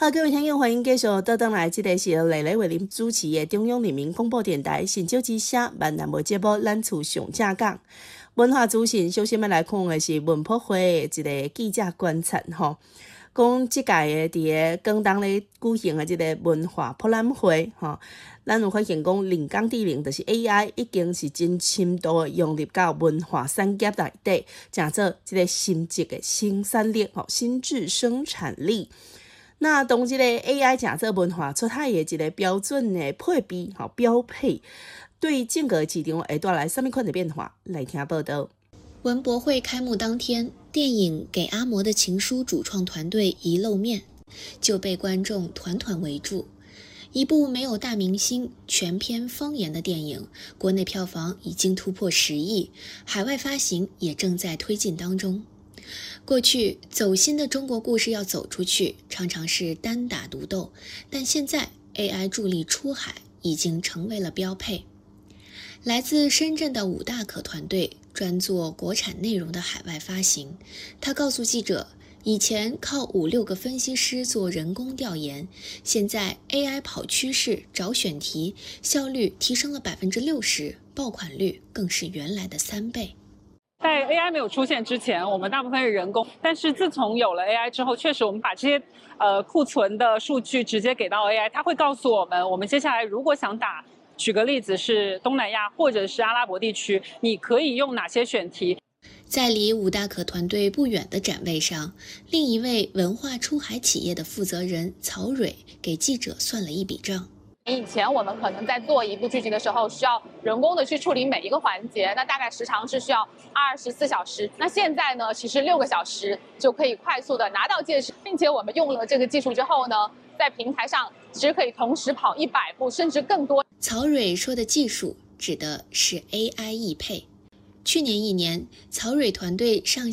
好，各位听众，欢迎继续倒转来，这个是由蕾蕾为您主持的中央人民广播电台新州之声闽南话节目《咱厝上正讲》。文化资讯，首先要来看的是文博会的一个记者观察吼，讲即届的伫个广东咧举行的即个文化博览会吼，咱有发现讲人工智能就是 AI 已经是真深度的融入到文化产业内底，成做即个新质的生产力吼，新质生产力。那当即个 AI 成做文化出海的一个标准的配比吼标配，对整个市场会带来什么款的变化？来听报道。 文博会开幕当天，电影《给阿嬷的情书》主创团队一露面，就被观众团团围住。一部没有大明星、全篇方言的电影，国内票房已经突破10亿，海外发行也正在推进当中。过去走心的中国故事要走出去，常常是单打独斗，但现在 AI 助力出海已经成为了标配。来自深圳的武大可团队专做国产内容的海外发行，他告诉记者，以前靠5-6个分析师做人工调研，现在 AI 跑趋势、找选题，效率提升了60%，爆款率更是原来的3倍。 在 AI 没有出现之前，我们大部分是人工，但是自从有了 AI 之后，确实我们把这些库存的数据直接给到 AI， 它会告诉我们，我们接下来如果想打，举个例子是东南亚或者是阿拉伯地区，你可以用哪些选题？ 在离武大可团队不远的展位上，另一位文化出海企业的负责人曹蕊给记者算了一笔账。 以前我们可能在做一部剧集的时候，需要人工的去处理每一个环节，那大概时长是需要24小时。那现在呢，其实6个小时就可以快速的拿到介质，并且我们用了这个技术之后呢，在平台上其实可以同时跑100部甚至更多。 曹蕊说的技术指的是 AI 译配。去年1年，曹蕊团队上